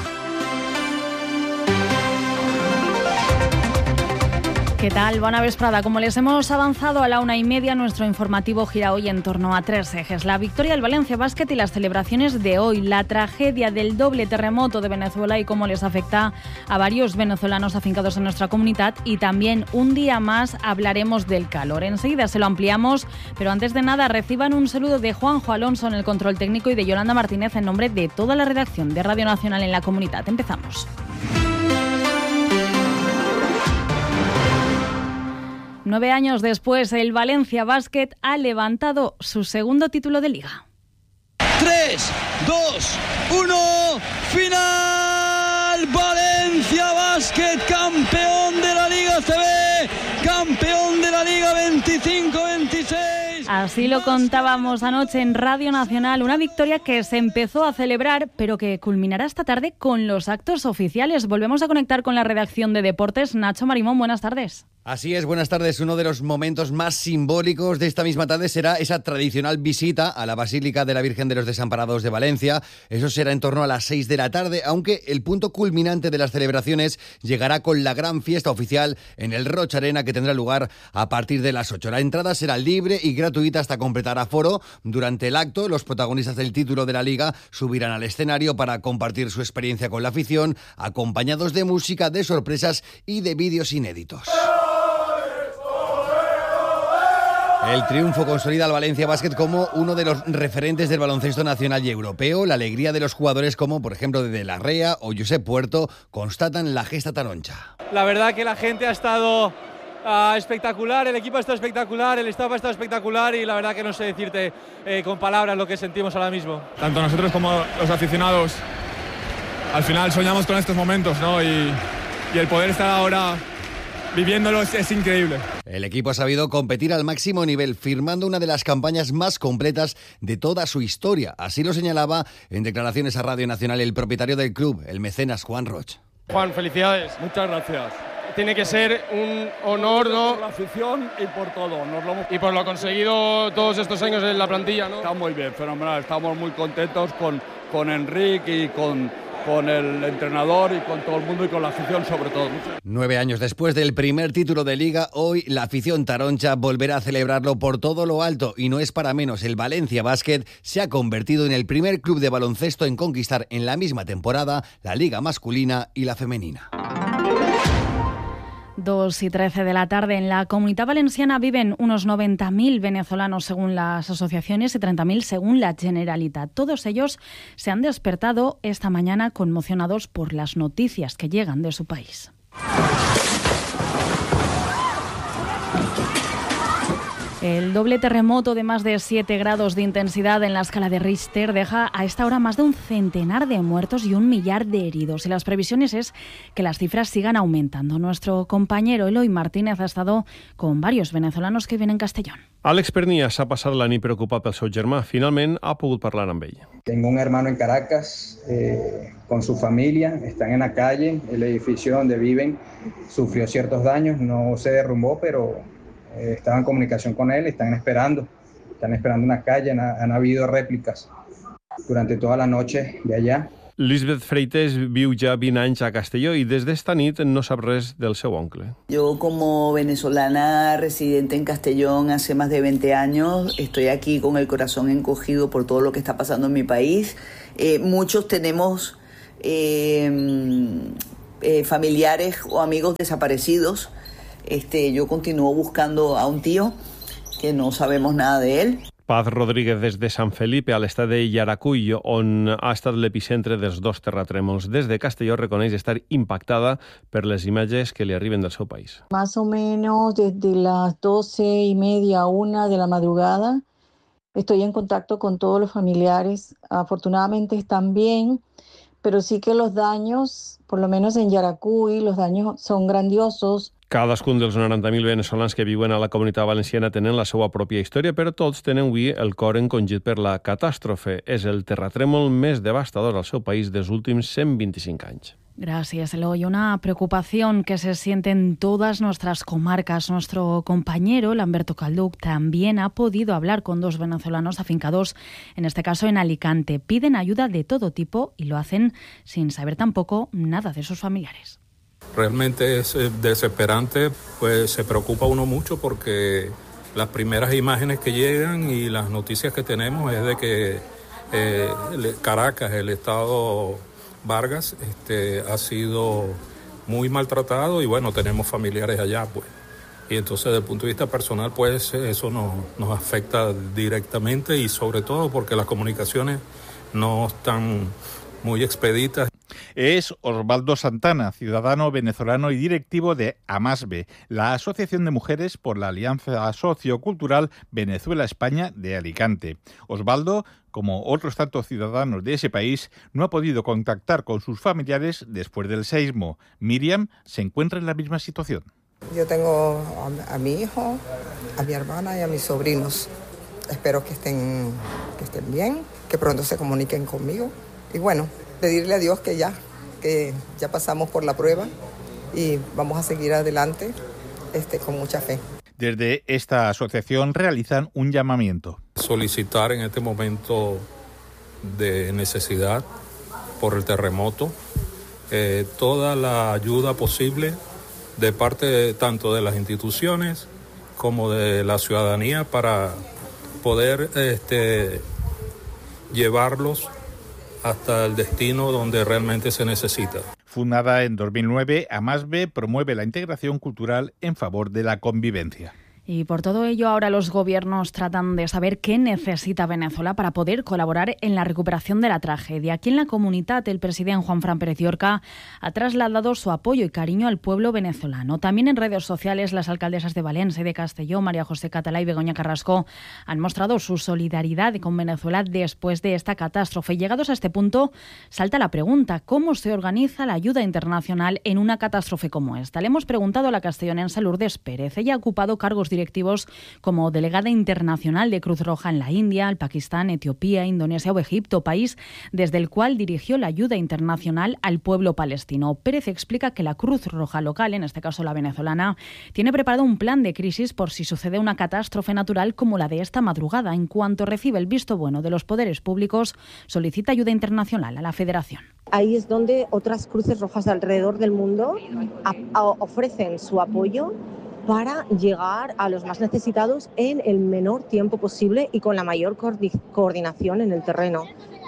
¿Qué tal? Buena vesprada. Como les hemos avanzado a la una y media, nuestro informativo gira hoy en torno a tres ejes: la victoria del Valencia Basket y las celebraciones de hoy, la tragedia del doble terremoto de Venezuela y cómo les afecta a varios venezolanos afincados en nuestra comunidad, y también un día más hablaremos del calor. Enseguida se lo ampliamos, pero antes de nada reciban un saludo de Juanjo Alonso en el control técnico y de Yolanda Martínez en nombre de toda la redacción de Radio Nacional en la comunidad. Empezamos. Nueve años después, el Valencia Basket ha levantado su segundo título de Liga. tres, dos, uno, final. Valencia Basket, campeón de la Liga C B, campeón de la Liga veinticinco veintiséis. Así lo contábamos anoche en Radio Nacional, una victoria que se empezó a celebrar, pero que culminará esta tarde con los actos oficiales. Volvemos a conectar con la redacción de Deportes. Nacho Marimón, buenas tardes. Así es, buenas tardes. Uno de los momentos más simbólicos de esta misma tarde será esa tradicional visita a la Basílica de la Virgen de los Desamparados de Valencia. Eso será en torno a las seis de la tarde, aunque el punto culminante de las celebraciones llegará con la gran fiesta oficial en el Rocha Arena, que tendrá lugar a partir de las ocho. La entrada será libre y gratuita hasta completar aforo. Durante el acto, los protagonistas del título de la Liga subirán al escenario para compartir su experiencia con la afición, acompañados de música, de sorpresas y de vídeos inéditos. El triunfo consolida al Valencia Basket como uno de los referentes del baloncesto nacional y europeo. La alegría de los jugadores como, por ejemplo, de De la Rea o Josep Puerto constatan la gesta taroncha. La verdad que la gente ha estado uh, espectacular, el equipo ha estado espectacular, el staff ha estado espectacular y la verdad que no sé decirte eh, con palabras lo que sentimos ahora mismo. Tanto nosotros como los aficionados al final soñamos con estos momentos, ¿no? Y, y el poder estar ahora viviéndolos es increíble. El equipo ha sabido competir al máximo nivel, firmando una de las campañas más completas de toda su historia. Así lo señalaba en declaraciones a Radio Nacional el propietario del club, el mecenas Juan Roch. Juan, felicidades. Muchas gracias. Tiene que ser un honor, ¿no? Por la afición y por todo. Nos lo hemos... Y por lo conseguido todos estos años en la plantilla, ¿no? Está muy bien, fenomenal. Estamos muy contentos con, con Enrique y con... con el entrenador y con todo el mundo y con la afición sobre todo. Nueve años después del primer título de Liga, hoy la afición taroncha volverá a celebrarlo por todo lo alto y no es para menos. El Valencia Basket se ha convertido en el primer club de baloncesto en conquistar en la misma temporada la Liga masculina y la femenina. dos y trece de la tarde. En la Comunitat Valenciana viven unos noventa mil venezolanos según las asociaciones y treinta mil según la Generalitat. Todos ellos se han despertado esta mañana conmocionados por las noticias que llegan de su país. El doble terremoto de más de siete grados de intensidad en la escala de Richter deja a esta hora más de un centenar de muertos y un millar de heridos. Y las previsiones es que las cifras sigan aumentando. Nuestro compañero Eloy Martínez ha estado con varios venezolanos que vienen en Castellón. Àlex Pernias ha passat la nit preocupat pel seu germà. Finalment ha pogut parlar amb ell. Tengo un hermano en Caracas eh, con su familia, están en la calle, el edificio donde viven sufrió ciertos daños, no se derrumbó, pero eh, estaba en comunicación con él, están esperando, están esperando una calle, han, han habido réplicas durante toda la noche de allá. Lisbeth Freites viu ja vint anys a Castelló i des d'esta nit no sap res del seu oncle. Yo como venezolana residente en Castellón hace más de veinte años, estoy aquí con el corazón encogido por todo lo que está pasando en mi país. Eh, muchos tenemos eh, eh, familiares o amigos desaparecidos. Este, yo continúo buscando a un tío que no sabemos nada de él. Paz Rodríguez des de Sant Felipe, a l'estat de Yaracuy, on ha estat l'epicentre dels dos terratrèmols. Des de Castelló reconeix estar impactada per les imatges que li arriben del seu país. Más o menos desde las doce y media, una de la madrugada, estoy en contacto con todos los familiares. Afortunadamente están bien, pero sí que los daños, por lo menos en Yaracuy, los daños son grandiosos. Cadascun dels noranta mil venezolans que viuen a la Comunitat Valenciana tenen la seva pròpia història, però tots tenen avui el cor encongit per la catàstrofe. És el terratrèmol més devastador al seu país dels últims cent vint-i-cinc anys. Gracias, Eloy. Una preocupación que se siente en todas nuestras comarcas. Nuestro compañero, Lamberto Calduc, también ha podido hablar con dos venezolanos afincados, en este caso en Alicante. Piden ayuda de todo tipo y lo hacen sin saber tampoco nada de sus familiares. Realmente es desesperante, pues se preocupa uno mucho porque las primeras imágenes que llegan y las noticias que tenemos es de que eh, Caracas, el estado Vargas, este, ha sido muy maltratado y bueno, tenemos familiares allá, pues. Y entonces desde el punto de vista personal, pues eso nos, nos afecta directamente y sobre todo porque las comunicaciones no están muy expeditas. Es Osvaldo Santana, ciudadano venezolano y directivo de AMASBE, la Asociación de Mujeres por la Alianza Sociocultural Venezuela-España de Alicante. Osvaldo, como otros tantos ciudadanos de ese país, no ha podido contactar con sus familiares después del seísmo. Miriam se encuentra en la misma situación. Yo tengo a, a mi hijo, a mi hermana y a mis sobrinos. Espero que estén, que estén bien, que pronto se comuniquen conmigo. Y bueno, pedirle a Dios que ya, que ya pasamos por la prueba y vamos a seguir adelante este, con mucha fe. Desde esta asociación realizan un llamamiento. Solicitar en este momento de necesidad por el terremoto eh, toda la ayuda posible de parte de, tanto de las instituciones como de la ciudadanía para poder este, llevarlos hasta el destino donde realmente se necesita. Fundada en dos mil nueve, AMASBE promueve la integración cultural en favor de la convivencia. Y por todo ello, ahora los gobiernos tratan de saber qué necesita Venezuela para poder colaborar en la recuperación de la tragedia. Aquí en la Comunitat, el presidente Juanfran Pérez Llorca ha trasladado su apoyo y cariño al pueblo venezolano. También en redes sociales, las alcaldesas de Valencia y de Castelló, María José Catalá y Begoña Carrasco, han mostrado su solidaridad con Venezuela después de esta catástrofe. Llegados a este punto, salta la pregunta: ¿cómo se organiza la ayuda internacional en una catástrofe como esta? Le hemos preguntado a la castellonense Lourdes Pérez. Ella ha ocupado cargos directivos como delegada internacional de Cruz Roja en la India, el Pakistán, Etiopía, Indonesia o Egipto, país desde el cual dirigió la ayuda internacional al pueblo palestino. Pérez explica que la Cruz Roja local, en este caso la venezolana, tiene preparado un plan de crisis por si sucede una catástrofe natural como la de esta madrugada. En cuanto recibe el visto bueno de los poderes públicos, solicita ayuda internacional a la Federación. Ahí es donde otras Cruces Rojas de alrededor del mundo a, a, ofrecen su apoyo para llegar a los más necesitados en el menor tiempo posible y con la mayor coordinación en el terreno.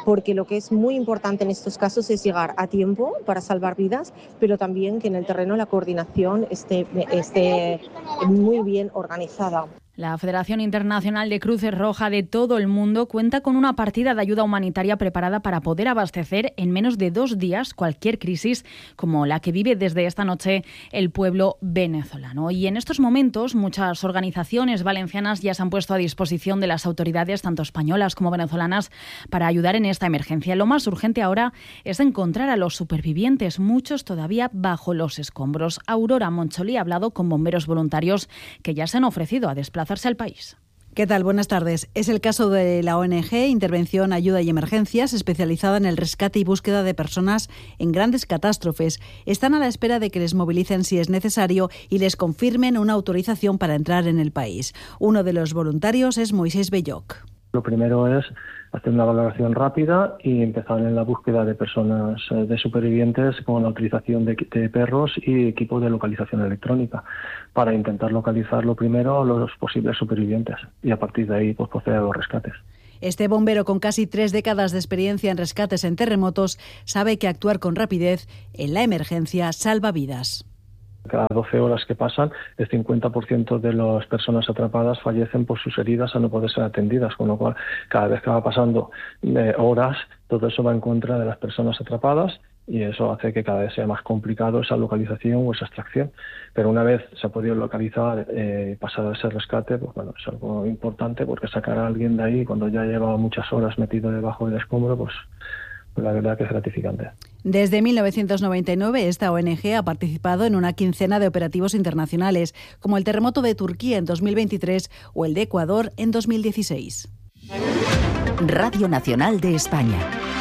porque lo que es muy importante en estos casos es llegar a tiempo para salvar vidas, pero también que en el terreno la coordinación esté, esté muy bien organizada. La Federación Internacional de Cruces Roja de todo el mundo cuenta con una partida de ayuda humanitaria preparada para poder abastecer en menos de dos días cualquier crisis como la que vive desde esta noche el pueblo venezolano. Y en estos momentos muchas organizaciones valencianas ya se han puesto a disposición de las autoridades, tanto españolas como venezolanas, para ayudar en esta emergencia. Lo más urgente ahora es encontrar a los supervivientes, muchos todavía bajo los escombros. Aurora Moncholí ha hablado con bomberos voluntarios que ya se han ofrecido a desplazarse al país. ¿Qué tal? Buenas tardes. Es el caso de la O N G Intervención, Ayuda y Emergencias, especializada en el rescate y búsqueda de personas en grandes catástrofes. Están a la espera de que les movilicen si es necesario y les confirmen una autorización para entrar en el país. Uno de los voluntarios es Moisés Belloc. Lo primero es hacer una valoración rápida y empezar en la búsqueda de personas, de supervivientes, con la utilización de, de perros y equipos de localización electrónica, para intentar localizar lo primero a los posibles supervivientes y a partir de ahí pues, proceder a los rescates. Este bombero, con casi tres décadas de experiencia en rescates en terremotos, sabe que actuar con rapidez en la emergencia salva vidas. Cada doce horas que pasan, el cincuenta por ciento de las personas atrapadas fallecen por sus heridas a no poder ser atendidas, con lo cual cada vez que va pasando eh, horas, todo eso va en contra de las personas atrapadas y eso hace que cada vez sea más complicado esa localización o esa extracción. Pero una vez se ha podido localizar, eh, pasar a ese rescate, pues bueno, es algo importante, porque sacar a alguien de ahí cuando ya lleva muchas horas metido debajo del escombro, pues la verdad que es gratificante. Desde mil novecientos noventa y nueve, esta O N G ha participado en una quincena de operativos internacionales, como el terremoto de Turquía en dos mil veintitrés o el de Ecuador en dos mil dieciséis. Radio Nacional de España.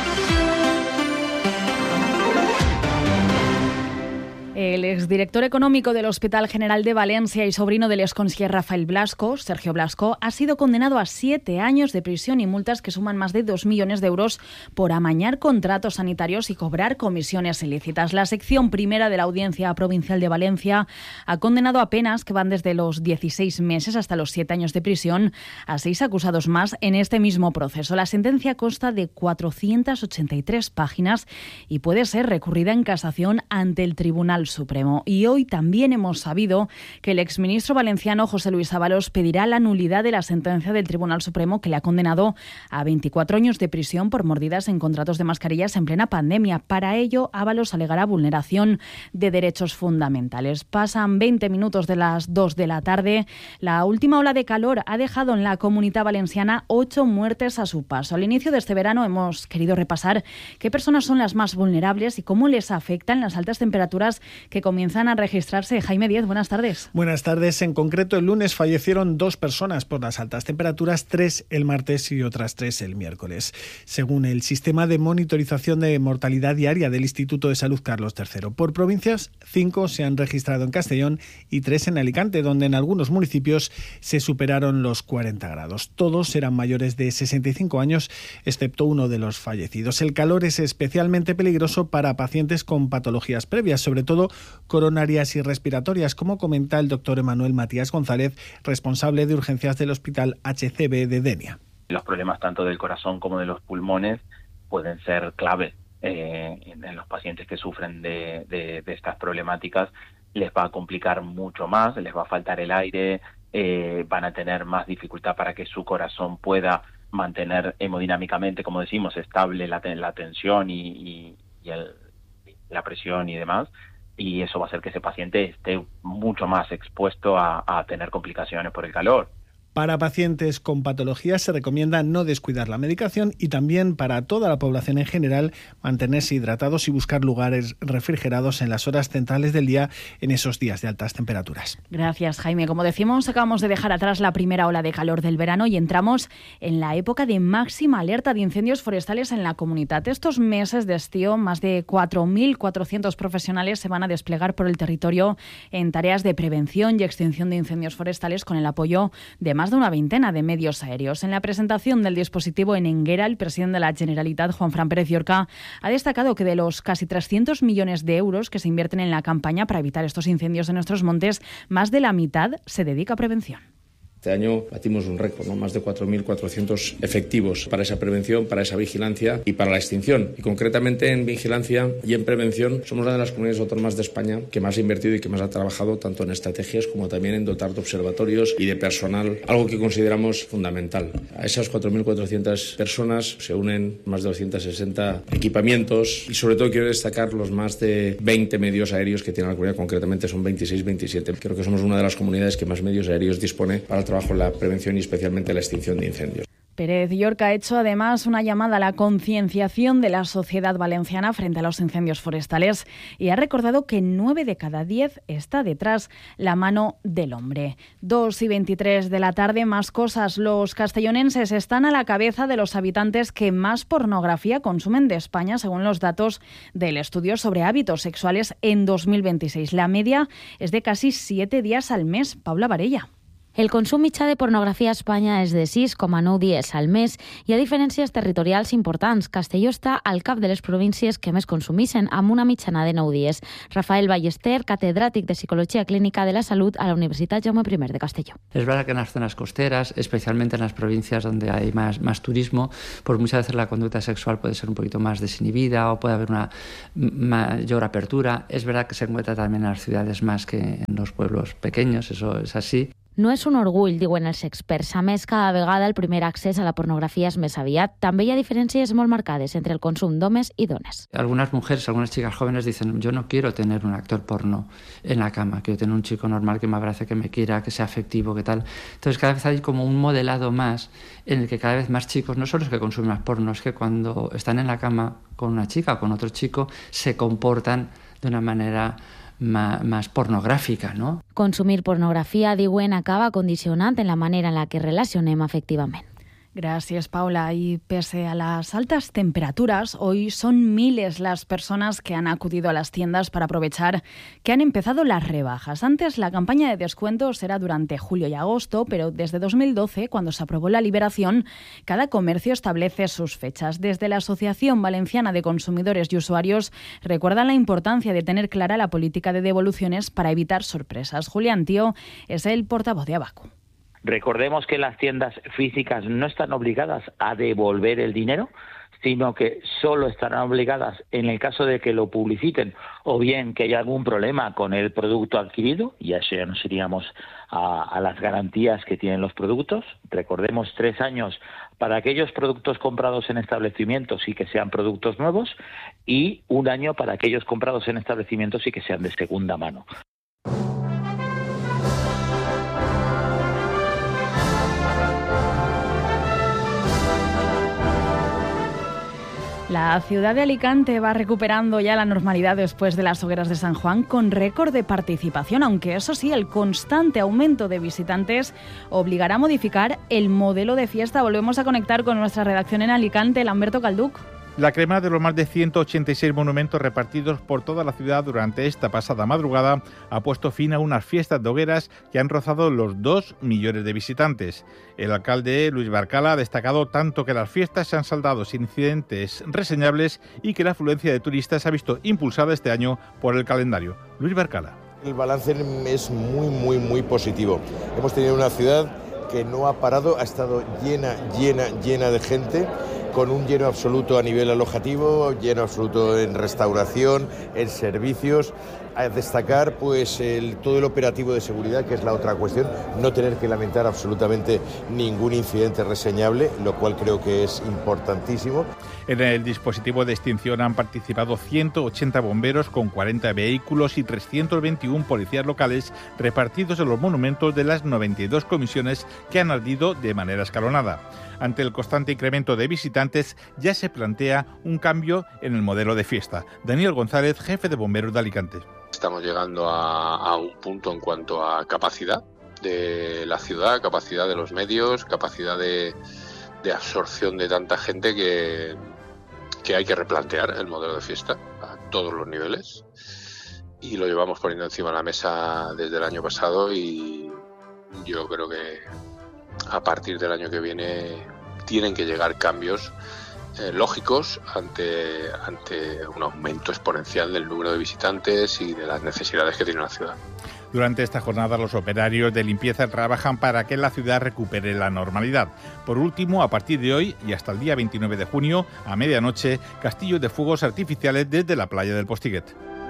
El exdirector económico del Hospital General de Valencia y sobrino del exconsier Rafael Blasco, Sergio Blasco, ha sido condenado a siete años de prisión y multas que suman más de dos millones de euros por amañar contratos sanitarios y cobrar comisiones ilícitas. La sección primera de la Audiencia Provincial de Valencia ha condenado a penas que van desde los dieciséis meses hasta los siete años de prisión a seis acusados más en este mismo proceso. La sentencia consta de cuatrocientas ochenta y tres páginas y puede ser recurrida en casación ante el Tribunal Supremo. Y hoy también hemos sabido que el exministro valenciano José Luis Ábalos pedirá la nulidad de la sentencia del Tribunal Supremo que le ha condenado a veinticuatro años de prisión por mordidas en contratos de mascarillas en plena pandemia. Para ello, Ábalos alegará vulneración de derechos fundamentales. Pasan veinte minutos de las dos de la tarde. La última ola de calor ha dejado en la Comunidad Valenciana ocho muertes a su paso. Al inicio de este verano hemos querido repasar qué personas son las más vulnerables y cómo les afectan las altas temperaturas que comienzan a registrarse. Jaime Díez, buenas tardes. Buenas tardes. En concreto, el lunes fallecieron dos personas por las altas temperaturas, tres el martes y otras tres el miércoles. Según el sistema de monitorización de mortalidad diaria del Instituto de Salud Carlos tercero. Por provincias, cinco se han registrado en Castellón y tres en Alicante, donde en algunos municipios se superaron los cuarenta grados. Todos eran mayores de sesenta y cinco años, excepto uno de los fallecidos. El calor es especialmente peligroso para pacientes con patologías previas, sobre todo coronarias y respiratorias, como comenta el doctor Emanuel Matías González, responsable de urgencias del Hospital H C B de Denia. Los problemas tanto del corazón como de los pulmones pueden ser clave eh, en, en los pacientes que sufren de, de, de estas problemáticas. Les va a complicar mucho más, les va a faltar el aire, eh, van a tener más dificultad para que su corazón pueda mantener hemodinámicamente, como decimos, estable la, la tensión y, y, y el, la presión y demás. Y eso va a hacer que ese paciente esté mucho más expuesto a, a tener complicaciones por el calor. Para pacientes con patologías se recomienda no descuidar la medicación y también para toda la población en general mantenerse hidratados y buscar lugares refrigerados en las horas centrales del día en esos días de altas temperaturas. Gracias, Jaime. Como decimos, acabamos de dejar atrás la primera ola de calor del verano y entramos en la época de máxima alerta de incendios forestales en la comunidad. Estos meses de estío, más de cuatro mil cuatrocientos profesionales se van a desplegar por el territorio en tareas de prevención y extinción de incendios forestales con el apoyo de más de una veintena de medios aéreos. En la presentación del dispositivo en Enguera, el presidente de la Generalitat, Juanfran Pérez Llorca, ha destacado que de los casi trescientos millones de euros que se invierten en la campaña para evitar estos incendios en nuestros montes, más de la mitad se dedica a prevención. Este año batimos un récord, ¿no? Más de cuatro mil cuatrocientos efectivos para esa prevención, para esa vigilancia y para la extinción. Y concretamente en vigilancia y en prevención somos una de las comunidades autónomas de España que más ha invertido y que más ha trabajado tanto en estrategias como también en dotar de observatorios y de personal, algo que consideramos fundamental. A esas cuatro mil cuatrocientas personas se unen más de doscientos sesenta equipamientos y sobre todo quiero destacar los más de veinte medios aéreos que tiene la comunidad, concretamente son veintiséis, veintisiete. Creo que somos una de las comunidades que más medios aéreos dispone para el trabajo en la prevención y especialmente la extinción de incendios. Pérez Llorca ha hecho además una llamada a la concienciación de la sociedad valenciana frente a los incendios forestales y ha recordado que nueve de cada diez está detrás la mano del hombre. dos y veintitrés de la tarde, más cosas. Los castellonenses están a la cabeza de los habitantes que más pornografía consumen de España, según los datos del estudio sobre hábitos sexuales en dos mil veintiséis. La media es de casi siete días al mes. Paula Varella. El consum mitjà de pornografia a Espanya és de sis coma nou dies al mes. Hi ha diferències territorials importants. Castelló està al cap de les províncies que més consumeixen, amb una mitjana de nou dies. Rafael Ballester, catedràtic de Psicología Clínica de la Salud a la Universitat Jaume I de Castelló. Es verdad que en las zonas costeras, especialmente en las provincias donde hay más, más turismo, pues muchas veces la conducta sexual puede ser un poquito más desinhibida o puede haber una mayor apertura. Es verdad que se encuentra también en las ciudades más que en los pueblos pequeños, eso es así. No és un orgull, diuen els experts. A més, cada vegada el primer accés a la pornografia és més aviat. També hi ha diferències molt marcades entre el consum d'homes i dones. Algunas mujeres, algunas chicas jóvenes dicen, yo no quiero tener un actor porno en la cama, quiero tener un chico normal que me abrace, que me quiera, que sea afectivo, que tal. Entonces cada vez hay como un modelado más en el que cada vez más chicos, no solo es que consumen más porno, es que cuando están en la cama con una chica o con otro chico, se comportan de una manera más, más pornogràfica, no? Consumir pornografia, diuen, acaba condicionant en la manera en la que relacionem afectivament. Gracias, Paula. Y pese a las altas temperaturas, hoy son miles las personas que han acudido a las tiendas para aprovechar que han empezado las rebajas. Antes la campaña de descuentos era durante julio y agosto, pero desde dos mil doce, cuando se aprobó la liberación, cada comercio establece sus fechas. Desde la Asociación Valenciana de Consumidores y Usuarios recuerdan la importancia de tener clara la política de devoluciones para evitar sorpresas. Julián Tío es el portavoz de Abacu. Recordemos que las tiendas físicas no están obligadas a devolver el dinero, sino que solo estarán obligadas en el caso de que lo publiciten o bien que haya algún problema con el producto adquirido, y eso ya nos iríamos a, a las garantías que tienen los productos. Recordemos tres años para aquellos productos comprados en establecimientos y que sean productos nuevos, y un año para aquellos comprados en establecimientos y que sean de segunda mano. La ciudad de Alicante va recuperando ya la normalidad después de las hogueras de San Juan con récord de participación, aunque eso sí, el constante aumento de visitantes obligará a modificar el modelo de fiesta. Volvemos a conectar con nuestra redacción en Alicante, Lamberto Calduc. La crema de los más de ciento ochenta y seis monumentos repartidos por toda la ciudad durante esta pasada madrugada ha puesto fin a unas fiestas de hogueras que han rozado los dos millones de visitantes. El alcalde Luis Barcala ha destacado tanto que las fiestas se han saldado sin incidentes reseñables y que la afluencia de turistas se ha visto impulsada este año por el calendario. Luis Barcala. El balance es muy, muy, muy positivo. Hemos tenido una ciudad que no ha parado, ha estado llena, llena, llena de gente, con un lleno absoluto a nivel alojativo, lleno absoluto en restauración, en servicios. A destacar pues el, todo el operativo de seguridad, que es la otra cuestión, no tener que lamentar absolutamente ningún incidente reseñable, lo cual creo que es importantísimo. En el dispositivo de extinción han participado ciento ochenta bomberos con cuarenta vehículos y trescientos veintiuno policías locales repartidos en los monumentos de las noventa y dos comisiones que han ardido de manera escalonada. Ante el constante incremento de visitantes, ya se plantea un cambio en el modelo de fiesta. Daniel González, jefe de bomberos de Alicante. Estamos llegando a, a un punto en cuanto a capacidad de la ciudad, capacidad de los medios, capacidad de, de absorción de tanta gente que, que hay que replantear el modelo de fiesta a todos los niveles. Y lo llevamos poniendo encima de la mesa desde el año pasado y yo creo que a partir del año que viene tienen que llegar cambios eh, lógicos ante, ante un aumento exponencial del número de visitantes y de las necesidades que tiene la ciudad. Durante esta jornada los operarios de limpieza trabajan para que la ciudad recupere la normalidad. Por último, a partir de hoy y hasta el día veintinueve de junio, a medianoche, castillos de fuegos artificiales desde la playa del Postiguet.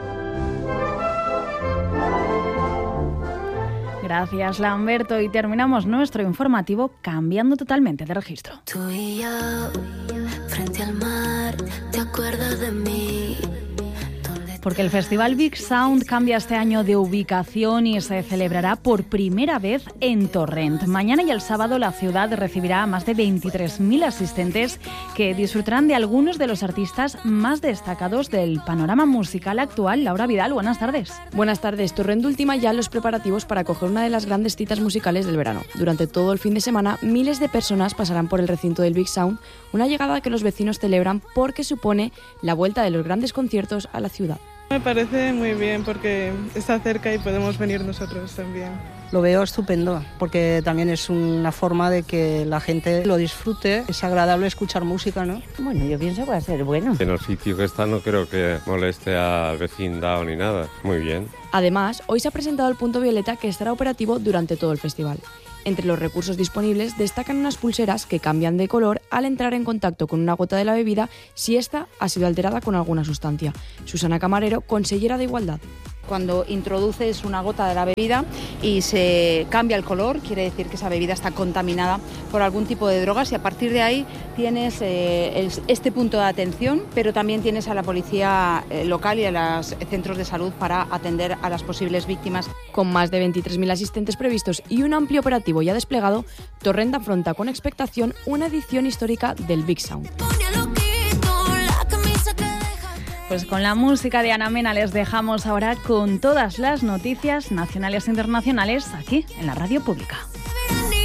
Gracias, Lamberto. Y terminamos nuestro informativo cambiando totalmente de registro. Tú y yo, frente al mar, ¿te acuerdas de mí? Porque el Festival Big Sound cambia este año de ubicación y se celebrará por primera vez en Torrent. Mañana y el sábado la ciudad recibirá a más de veintitrés mil asistentes que disfrutarán de algunos de los artistas más destacados del panorama musical actual. Laura Vidal, buenas tardes. Buenas tardes. Torrent ultima ya los preparativos para acoger una de las grandes citas musicales del verano. Durante todo el fin de semana, miles de personas pasarán por el recinto del Big Sound, una llegada que los vecinos celebran porque supone la vuelta de los grandes conciertos a la ciudad. Me parece muy bien porque está cerca y podemos venir nosotros también. Lo veo estupendo porque también es una forma de que la gente lo disfrute. Es agradable escuchar música, ¿no? Bueno, yo pienso que va a ser bueno. En el sitio que está no creo que moleste al vecindad ni nada. Muy bien. Además, hoy se ha presentado el punto violeta que estará operativo durante todo el festival. Entre los recursos disponibles destacan unas pulseras que cambian de color al entrar en contacto con una gota de la bebida si ésta ha sido alterada con alguna sustancia. Susana Camarero, consellera de Igualdad. Cuando introduces una gota de la bebida y se cambia el color, quiere decir que esa bebida está contaminada por algún tipo de drogas y a partir de ahí tienes eh, el, este punto de atención, pero también tienes a la policía eh, local y a los centros de salud para atender a las posibles víctimas. Con más de veintitrés mil asistentes previstos y un amplio operativo ya desplegado, Torrent afronta con expectación una edición histórica del Big Sound. Pues con la música de Ana Mena les dejamos ahora con todas las noticias nacionales e internacionales aquí en la Radio Pública.